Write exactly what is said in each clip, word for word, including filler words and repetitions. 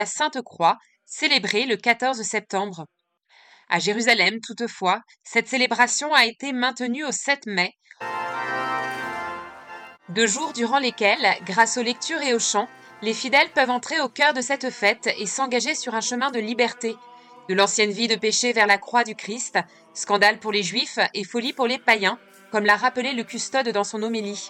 la Sainte Croix, célébrée le quatorze septembre. À Jérusalem, toutefois, cette célébration a été maintenue au sept mai, deux jours durant lesquels, grâce aux lectures et aux chants, les fidèles peuvent entrer au cœur de cette fête et s'engager sur un chemin de liberté, de l'ancienne vie de péché vers la croix du Christ, scandale pour les Juifs et folie pour les païens, comme l'a rappelé le custode dans son homélie.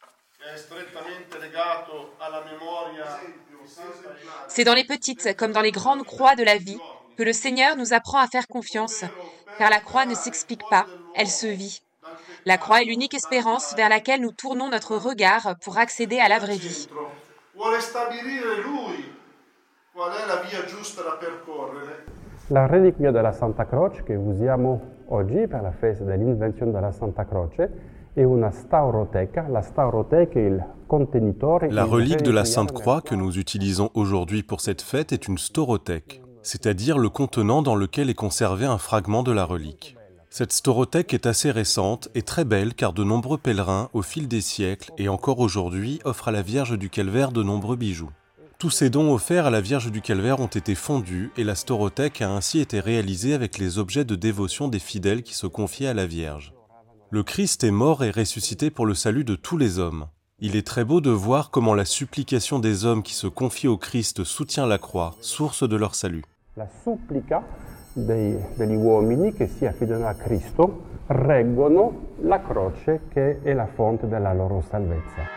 C'est dans les petites comme dans les grandes croix de la vie que le Seigneur nous apprend à faire confiance, car la croix ne s'explique pas, elle se vit. La croix est l'unique espérance vers laquelle nous tournons notre regard pour accéder à la vraie vie. La reliquia della Santa Croce che usiamo oggi per la festa dell'invenzione della Santa Croce è una stauroteca. La stauroteca è il contenitore. La relique de la Sainte Croix que nous utilisons aujourd'hui pour cette fête est une staurothèque, c'est-à-dire le contenant dans lequel est conservé un fragment de la relique. Cette staurothèque est assez récente et très belle car de nombreux pèlerins, au fil des siècles et encore aujourd'hui, offrent à la Vierge du Calvaire de nombreux bijoux. Tous ces dons offerts à la Vierge du Calvaire ont été fondus et la staurothèque a ainsi été réalisée avec les objets de dévotion des fidèles qui se confiaient à la Vierge. Le Christ est mort et ressuscité pour le salut de tous les hommes. Il est très beau de voir comment la supplication des hommes qui se confient au Christ soutient la croix, source de leur salut. La supplica dei, degli uomini che si affidano a Cristo reggono la croce che è la fonte della loro salvezza.